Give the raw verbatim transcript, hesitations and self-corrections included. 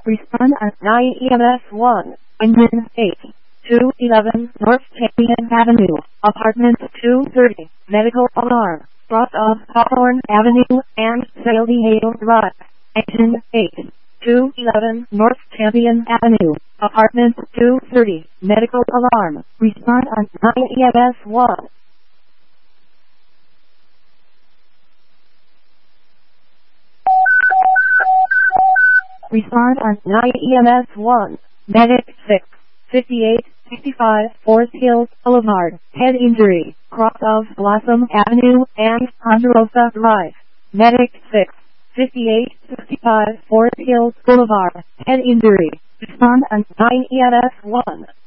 Respond at nine E M S one. Engine eight. two eleven North Champion Avenue, Apartment two thirty, Medical Alarm, cross of Hawthorne Avenue and Saley Hale Drive. Engine eight. two eleven North Champion Avenue, Apartment two thirty, Medical Alarm. Respond at nine E M S one. Respond at nine E M S one. Medic six. fifty-eight sixty-five Forest Hills Boulevard, head injury, cross of Blossom Avenue and Ponderosa Drive. Medic six. fifty-eight sixty-five Forest Hills Boulevard, head injury. Respond at nine E M S one.